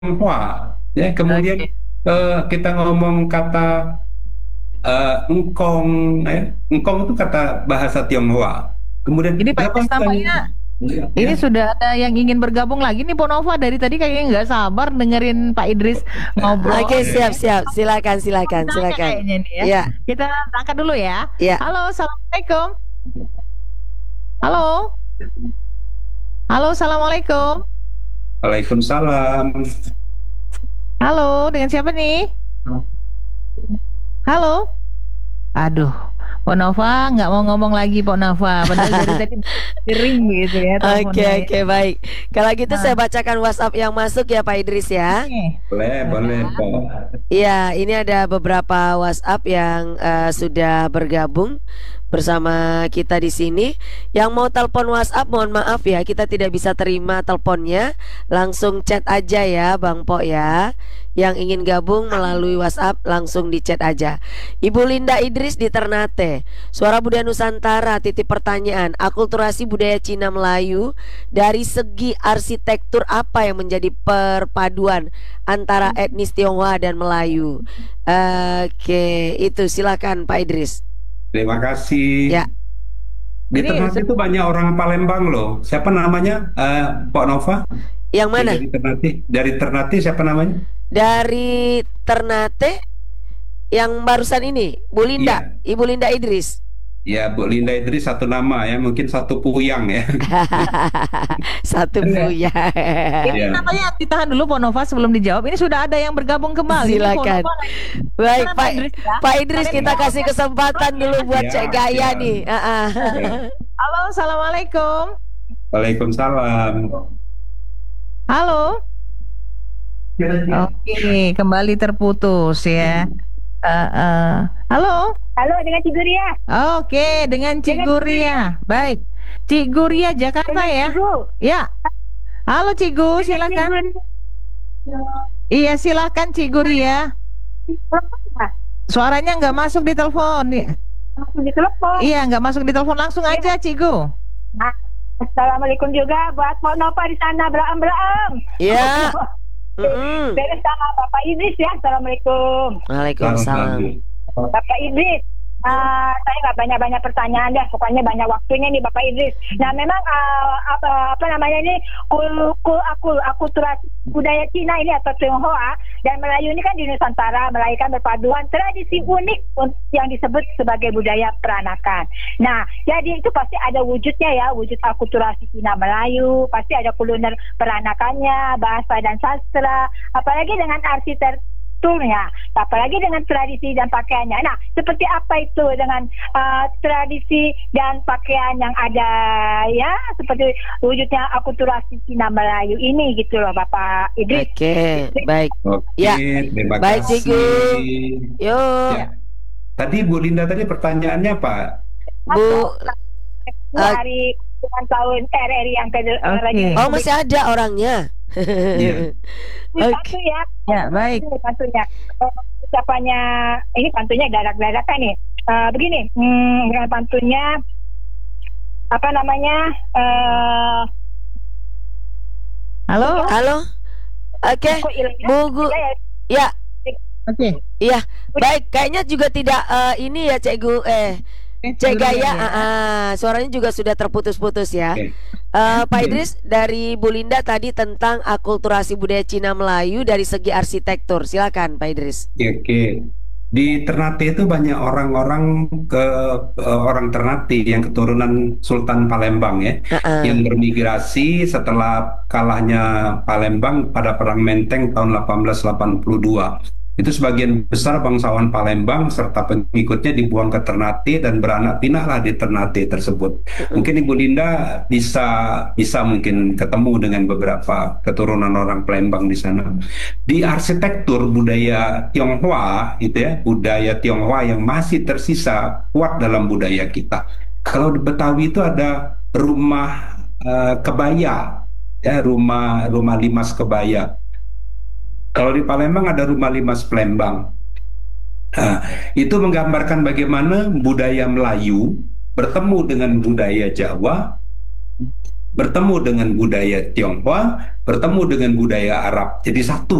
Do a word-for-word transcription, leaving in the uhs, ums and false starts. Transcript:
Tionghoa. Ya, kemudian Oke. eh, kita ngomong kata eh, engkong, ya. Engkong itu kata bahasa Tionghoa. Kemudian Ini Pak Idris jabatan, tampaknya ini ya, sudah ada yang ingin bergabung lagi nih Ponova dari tadi kayaknya nggak sabar dengerin Pak Idris ngobrol. Oke, siap, ya. siap. Silakan, Mau silakan, ditanya silakan. kayaknya nih ya. Ya, Kita angkat dulu ya. ya. Halo, assalamualaikum. Halo, halo, assalamualaikum. Waalaikumsalam. Halo, dengan siapa nih? Halo. Aduh, Pak Nova nggak mau ngomong lagi Pak Nova. Padahal dari tadi kering gitu ya Oke, teleponnya ya. oke, baik. Kalau gitu Nah, saya bacakan WhatsApp yang masuk ya Pak Idris ya. nih, Boleh, boleh, ada. Pak. Iya, ini ada beberapa WhatsApp yang eh, sudah bergabung bersama kita di sini. Yang mau telepon WhatsApp, mohon maaf ya, kita tidak bisa terima teleponnya. Langsung chat aja ya, Bang Po ya. Yang ingin gabung melalui WhatsApp langsung di chat aja. Ibu Linda Idris di Ternate. Suara Budaya Nusantara, titip pertanyaan. Akulturasi budaya Cina Melayu dari segi arsitektur apa yang menjadi perpaduan antara etnis Tionghoa dan Melayu? Oke, itu silakan Pak Idris. Terima kasih. Ya, Di Ini Ternate itu banyak orang Palembang loh. Siapa namanya? Eh, Pak Nova? yang Yang mana? dari Ternate. Dari Ternate siapa namanya? Dari Ternate yang barusan ini, Bu Linda, Iya, Ibu Linda Idris. ya Bu Linda Idris satu nama ya, mungkin satu puyang ya. Satu Buya. ini Ya. namanya ditahan dulu Pak Nova sebelum dijawab. Ini sudah ada yang bergabung kembali. Ini Pak Silakan. Nova. Baik, Silakan, Pak Pak Idris ya. Pak Idris Kalian kita jawab kasih ya. kesempatan dulu buat Ya, Cek Gaya ya, nih. Ah, ah. ya. Halo, assalamualaikum. Waalaikumsalam. Halo. Oke, kembali terputus ya. Eh, eh. Halo. Halo, dengan Ciguria. Oke, dengan Cik Dengan Guria. Baik. Cik Guria Jakarta Dengan ya. Cigu. Ya. Halo Cigu, Dengan silakan. Cigu. Iya, silakan Cik Guria. Nah, Suaranya nggak masuk di telepon. I- langsung ditelepon. Iya, nggak masuk di telepon. Langsung aja, Cigu. Nah, Assalamualaikum juga buat Pak Nova di sana, beraam-beraam. Ya. Mm-mm. Beres sama Bapak Idris ya. Assalamualaikum. Waalaikumsalam. Bapak Idris, uh, saya nggak banyak-banyak pertanyaan dah, pokoknya banyak waktunya nih Bapak Idris. Nah memang uh, apa, apa namanya ini kul kul akul akulturasi budaya Cina ini atau Tionghoa dan Melayu ini kan di Nusantara melahirkan perpaduan tradisi unik un- yang disebut sebagai budaya peranakan. Nah jadi itu pasti ada wujudnya ya, wujud akulturasi Cina Melayu, pasti ada kuliner peranakannya, bahasa dan sastra, apalagi dengan arsitektur kulturnya, apalagi dengan tradisi dan pakaiannya. Nah, seperti apa itu dengan uh, tradisi dan pakaian yang ada ya, seperti wujudnya akulturasi Cina Melayu ini gitu loh, Bapak Idris. Oke, baik. Oke, Ya, terima baik, kasih. Cigu. Yuk, Ya. Tadi Bu Linda tadi pertanyaannya apa? Bu. Atau, uh, hari ulang tahun R R I yang ke Oke. Oh, masih ada orangnya. Iya. Oke. Satu ya. Ya, baik. Ini Pantunya. Eh, ucapannya ini pantunya darak-darakan nih. Eh, begini, hmm, dengan pantunya apa namanya? eh Halo. Halo. Oke, kok ilangnya? Bu Gu. Ya, ya. Ya, Oke. iya. Baik, kayaknya juga tidak eh, ini ya, Cek Gu. Eh, Cek Guria Gaya, ya. ah, ah, suaranya juga sudah terputus-putus ya. Oke. Eh, Pak Idris, dari Bu Linda tadi tentang akulturasi budaya Cina Melayu dari segi arsitektur. Silakan, Pak Idris. Oke. Di Ternate itu banyak orang-orang ke eh, orang Ternate yang keturunan Sultan Palembang ya, Ah, ah. yang bermigrasi setelah kalahnya Palembang pada Perang Menteng tahun delapan belas delapan puluh dua. Itu sebagian besar bangsawan Palembang serta pengikutnya dibuang ke Ternate dan beranak pinahlah di Ternate tersebut. Mungkin Ibu Linda bisa bisa mungkin ketemu dengan beberapa keturunan orang Palembang di sana. Di arsitektur budaya Tionghoa itu ya, budaya Tionghoa yang masih tersisa kuat dalam budaya kita. Kalau di Betawi itu ada rumah eh, kebaya, ya rumah rumah limas kebaya. Kalau di Palembang ada rumah limas Palembang. Nah, itu menggambarkan bagaimana budaya Melayu bertemu dengan budaya Jawa bertemu dengan budaya Tionghoa, bertemu dengan budaya Arab, jadi satu